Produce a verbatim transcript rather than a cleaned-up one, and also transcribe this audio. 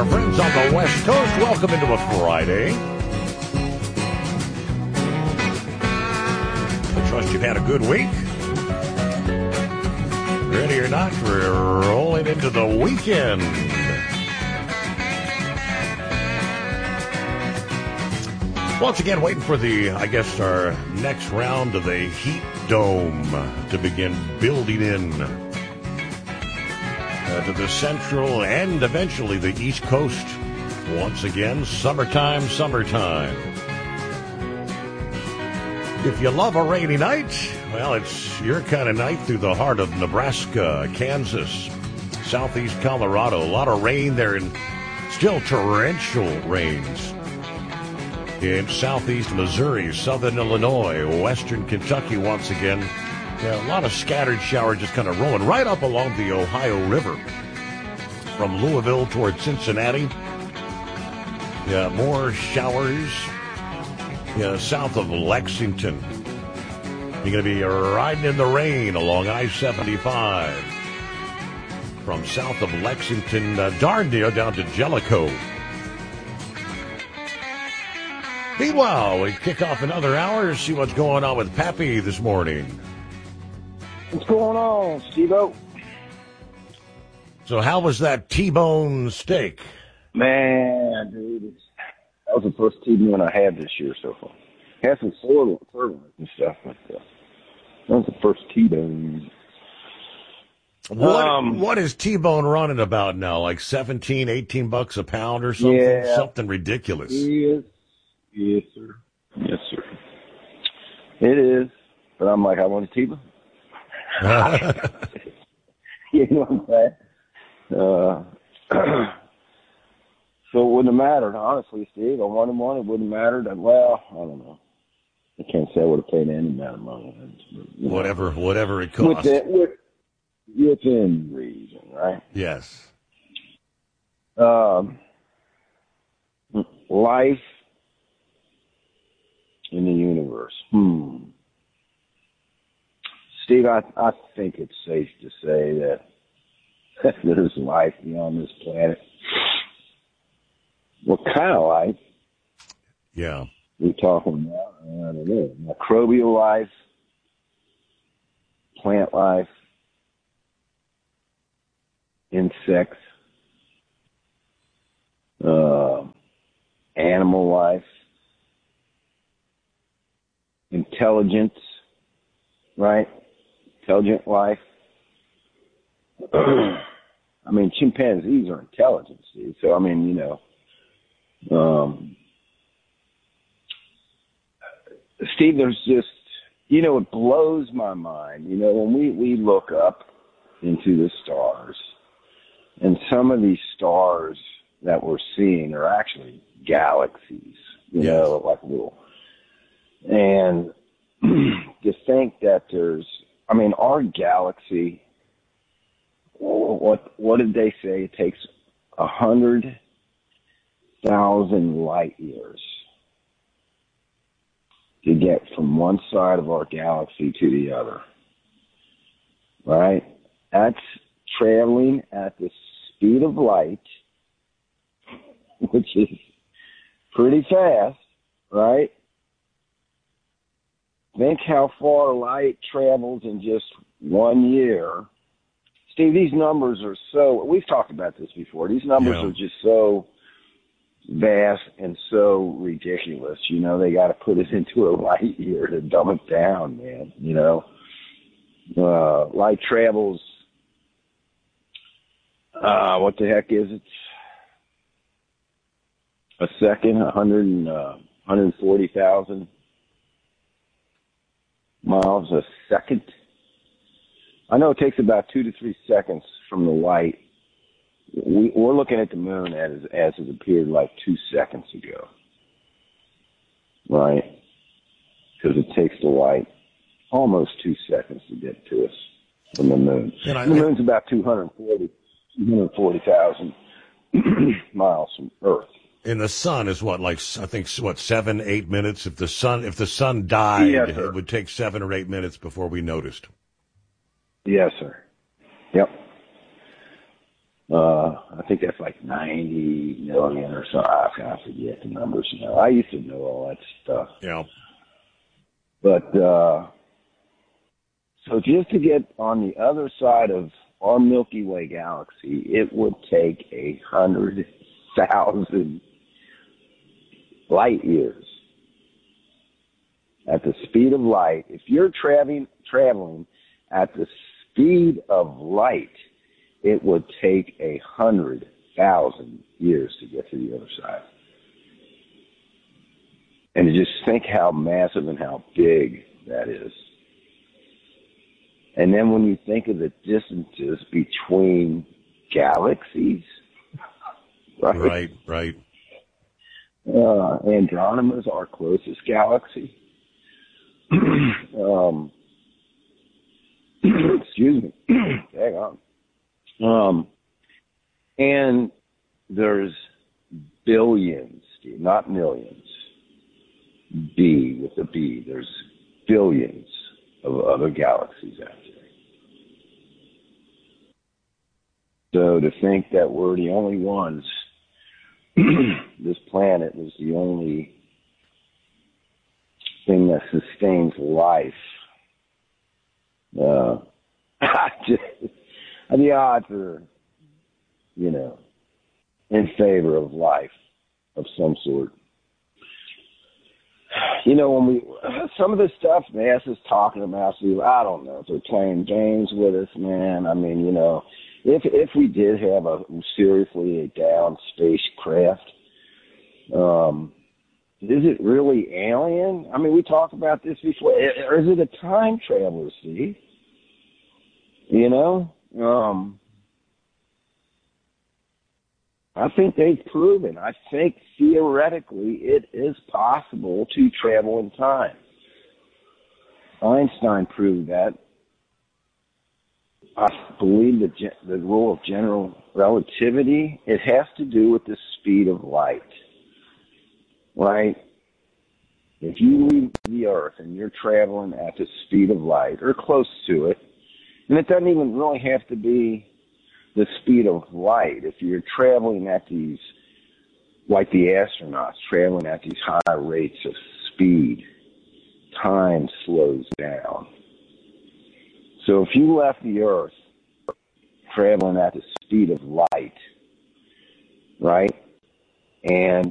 our friends on the West Coast, welcome into a Friday. I trust you've had a good week. Ready or not, we're rolling into the weekend. Once again, waiting for the, I guess, our next round of the heat dome to begin building in uh, to the central and eventually the East Coast. Once again, summertime, summertime. If you love a rainy night, well, it's your kind of night through the heart of Nebraska, Kansas, southeast Colorado. A lot of rain there and still torrential rains in southeast Missouri, southern Illinois, western Kentucky once again. Yeah, a lot of scattered showers just kind of rolling right up along the Ohio River from Louisville towards Cincinnati. Yeah, more showers. Yeah, south of Lexington. You're going to be riding in the rain along I seventy-five from south of Lexington, uh, darn near down to Jellicoe. Meanwhile, we kick off another hour, see what's going on with Pappy this morning. What's going on, Steve-O? So how was that T-bone steak? Man, dude, that was the first T-bone I had this year so far. Had some sirloin and stuff, but uh, that was the first T-bone. What, um, what is T-bone running about now? Like seventeen, eighteen bucks a pound or something? Yeah. Something ridiculous. Yes, yes, sir. Yes, sir. It is, but I'm like, I want a T-bone. You know what I'm saying? Uh, So it wouldn't have mattered, honestly, Steve. I wanted one. It wouldn't have mattered. Well, I don't know. I can't say I would have paid any amount of money. You know, whatever, whatever it costs. Within, with, within reason, right? Yes. Um, life in the universe. Hmm. Steve, I, I think it's safe to say that there's life beyond this planet. What kind of life? Yeah. We're talking about, I don't know, microbial life, plant life, insects, uh, animal life, intelligence, right? Intelligent life. I mean, chimpanzees are intelligent, Steve. So, I mean, you know, Um, Steve, there's just, you know, it blows my mind. You know, when we, we look up into the stars, and some of these stars that we're seeing are actually galaxies, you yes. know, like little. And to think that there's, I mean, our galaxy, what, what did they say? It takes a hundred thousand light years to get from one side of our galaxy to the other. Right? That's traveling at the speed of light, which is pretty fast, right? Think how far light travels in just one year. Steve, these numbers are so, we've talked about this before, these numbers yeah. are just so vast and so ridiculous. You know, they got to put it into a light year to dumb it down, man. You know, uh, light travels, uh, what the heck is it? A second, one hundred, uh, one hundred forty thousand miles a second. I know it takes about two to three seconds from the light. We, we're looking at the moon as, as it appeared like two seconds ago, right? Because it takes the light almost two seconds to get to us from the moon. And I, the moon's about two hundred forty thousand miles from Earth. And the sun is what, like, I think, what, seven, eight minutes? If the sun, if the sun died, yes, it would take seven or eight minutes before we noticed. Yes, sir. Yep. Uh, I think that's like ninety million or so. I I forget the numbers now. I used to know all that stuff. Yeah. But, uh, so just to get on the other side of our Milky Way galaxy, it would take a hundred thousand light years. At the speed of light, if you're traveling, traveling at the speed of light, it would take a hundred thousand years to get to the other side. And to just think how massive and how big that is. And then when you think of the distances between galaxies, right? Right, right. Uh, Andromeda is our closest galaxy. um, excuse me. Hang on. Um, and there's billions, not millions. B with a B. There's billions of other galaxies out there. So to think that we're the only ones, this planet was the only thing that sustains life. Uh, just, the odds are, you know, in favor of life of some sort. You know, when we, some of the stuff NASA's talking about, see, I don't know if they're playing games with us, man. I mean, you know, if if we did have a seriously a down spacecraft, um, is it really alien? I mean, we talked about this before. Or is it a time traveler, Steve? You know? Um, I think they've proven. I think theoretically it is possible to travel in time. Einstein proved that. I believe the, the rule of general relativity, it has to do with the speed of light. Right? If you leave the Earth and you're traveling at the speed of light, or close to it, and it doesn't even really have to be the speed of light. If you're traveling at these, like the astronauts, traveling at these high rates of speed, time slows down. So if you left the Earth traveling at the speed of light, right, and